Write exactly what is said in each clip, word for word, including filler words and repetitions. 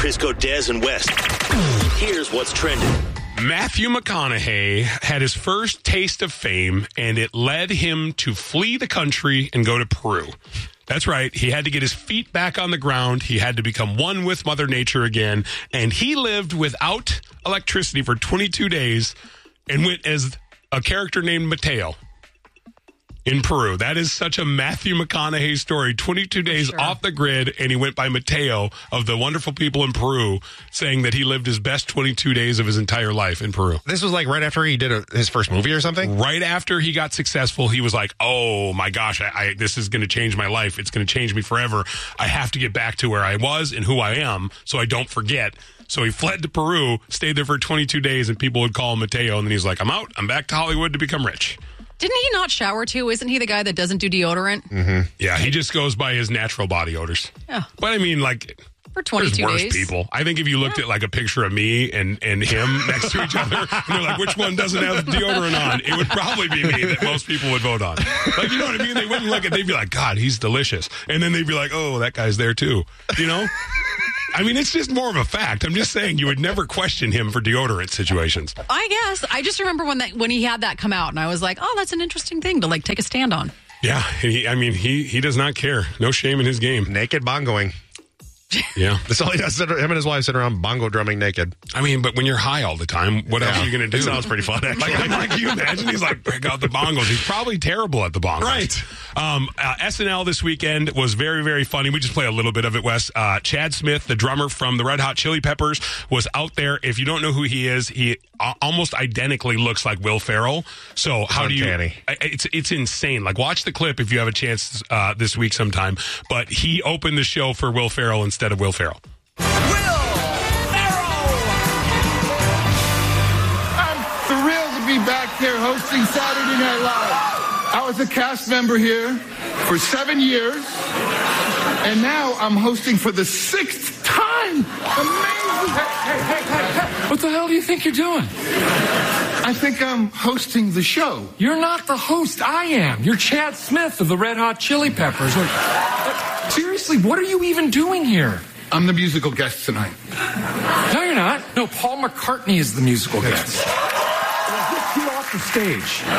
Crisco, Des, and West. Here's what's trending. Matthew McConaughey had his first taste of fame, and it led him to flee the country and go to Peru. That's right. He had to get his feet back on the ground. He had to become one with Mother Nature again. And he lived without electricity for twenty-two days and went as a character named Mateo in Peru. That is such a Matthew McConaughey story. twenty-two days sure. off the grid, and he went by Mateo of the wonderful people in Peru, saying that he lived his best twenty-two days of his entire life in Peru. This was like right after he did a, his first movie or something? Right after he got successful, he was like, oh my gosh, I, I, this is going to change my life. It's going to change me forever. I have to get back to where I was and who I am so I don't forget. So he fled to Peru, stayed there for twenty-two days, and people would call him Mateo. And then he's like, I'm out. I'm back to Hollywood to become rich. Didn't he not shower, too? Isn't he the guy that doesn't do deodorant? Mm-hmm. Yeah, he just goes by his natural body odors. Yeah. But, I mean, like, for twenty-two there's worse days. people. I think if you looked yeah. at, like, a picture of me and, and him next to each other, and they're like, which one doesn't have deodorant on? It would probably be me that most people would vote on. Like, you know what I mean? They wouldn't look at they'd be like, God, he's delicious. And then they'd be like, oh, that guy's there, too. You know? I mean, it's just more of a fact. I'm just saying you would never question him for deodorant situations. I guess. I just remember when that when he had that come out, and I was like, oh, that's an interesting thing to, like, take a stand on. Yeah. He, I mean, he, he does not care. No shame in his game. Naked bongoing. Yeah. That's all he does. Him and his wife sit around bongo drumming naked. I mean, but when you're high all the time, what yeah. else are you going to do? That sounds pretty fun, actually. Like, like, can you imagine? He's like, break out the bongos. He's probably terrible at the bongos. Right. Um, uh, S N L this weekend was very, very funny. We just play a little bit of it, Wes. Uh, Chad Smith, the drummer from the Red Hot Chili Peppers, was out there. If you don't know who he is, he uh, almost identically looks like Will Ferrell. So how Uncanny. do you... It's, it's insane. Like, watch the clip if you have a chance uh, this week sometime. But he opened the show for Will Ferrell instead of Will Ferrell. Be back here hosting Saturday Night Live. I was a cast member here for seven years, and now I'm hosting for the sixth time. Amazing! Hey, hey, hey, hey. What the hell do you think you're doing? I think I'm hosting the show. You're not the host. I am. You're Chad Smith of the Red Hot Chili Peppers. Like, seriously, what are you even doing here? I'm the musical guest tonight. No, you're not. No, Paul McCartney is the musical guest. Get off the stage. All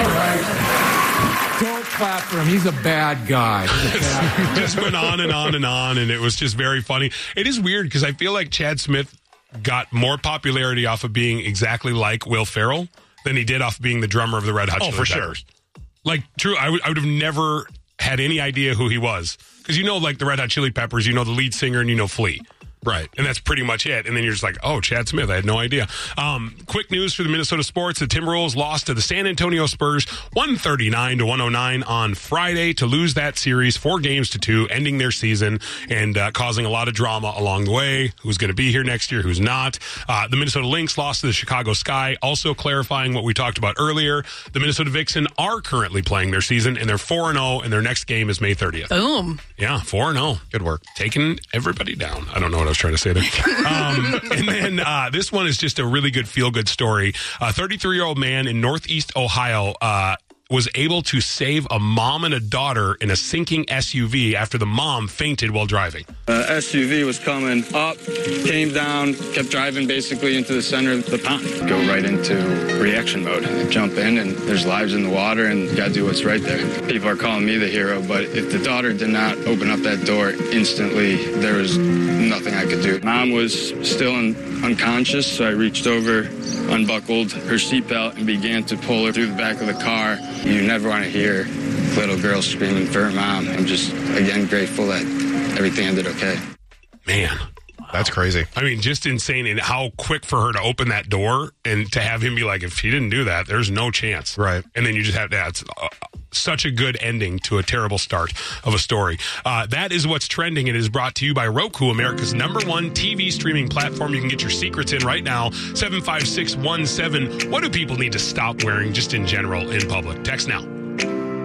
right. Don't clap for him. He's a bad guy. A bad just went on and on and on, and it was just very funny. It is weird because I feel like Chad Smith got more popularity off of being exactly like Will Ferrell than he did off of being the drummer of the Red Hot Chili Oh, for Peppers. sure. Like, true, I, w- I would have never had any idea who he was. Because you know, like the Red Hot Chili Peppers, you know the lead singer and you know Flea. Right. And that's pretty much it. And then you're just like, oh, Chad Smith. I had no idea. Um, quick news for the Minnesota sports. The Timberwolves lost to the San Antonio Spurs one thirty-nine to one oh nine on Friday to lose that series four games to two, ending their season and uh, causing a lot of drama along the way. Who's going to be here next year? Who's not? Uh, the Minnesota Lynx lost to the Chicago Sky. Also clarifying what we talked about earlier. The Minnesota Vixen are currently playing their season and they're four and oh and their next game is May thirtieth. Boom. Yeah, four and oh. Good work. Taking everybody down. I don't know what I was trying to say there. um, and then uh, this one is just a really good feel-good story. A thirty-three-year-old man in Northeast Ohio uh, was able to save a mom and a daughter in a sinking S U V after the mom fainted while driving. Uh, S U V was coming up, came down, kept driving basically into the center of the pond. Go right into reaction mode. Jump in, and there's lives in the water, and you got to do what's right there. People are calling me the hero, but if the daughter did not open up that door instantly, there was nothing I could do. Mom was still in, unconscious, so I reached over, unbuckled her seatbelt, and began to pull her through the back of the car. You never want to hear little girls screaming for her mom. I'm just, again, grateful that everything ended okay. Man. That's crazy. I mean, just insane. And how quick for her to open that door and to have him be like, if she didn't do that, there's no chance. Right. And then you just have that. Uh, such a good ending to a terrible start of a story. Uh, that is what's trending. It is brought to you by Roku, America's number one T V streaming platform. You can get your secrets in right now. seven five six one seven. What do people need to stop wearing just in general in public? Text now.